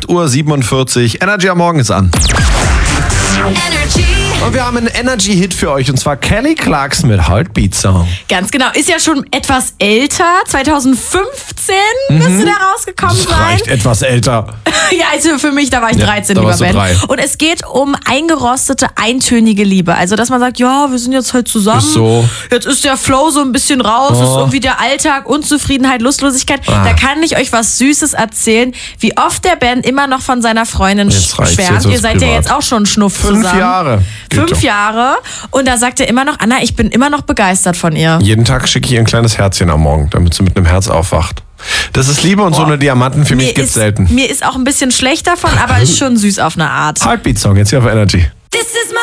8:47 Uhr. Energy am Morgen ist an. Energy. Und wir haben einen Energy-Hit für euch, und zwar Kelly Clarkson mit Heartbeat Song. Ganz genau. Ist ja schon etwas älter. 2015 müsste der rausgekommen Das sein. reicht etwas älter. Ja, also für mich, da war ich 13, da lieber warst du Ben. 3. Und es geht um eingerostete, eintönige Liebe. Also, dass man sagt, ja, wir sind jetzt halt zusammen. Ist so. Jetzt ist der Flow so ein bisschen raus. Ist irgendwie der Alltag, Unzufriedenheit, Lustlosigkeit. Da kann ich euch was Süßes erzählen, wie oft der Ben immer noch von seiner Freundin Jetzt reicht's, schwärmt. jetzt wird's Ihr seid ja privat. jetzt auch schon Schnuff 5 zusammen. Jahre. Geht 5 doch. Jahre. Und da sagt er immer noch, Anna, ich bin immer noch begeistert von ihr. Jeden Tag schicke ich ihr ein kleines Herzchen am Morgen, damit sie mit einem Herz aufwacht. Das ist Liebe, und so eine Diamanten für mich gibt's selten. Mir ist auch ein bisschen schlecht davon, aber ist schon süß auf eine Art. Heartbeat Song, jetzt hier auf Energy. This is my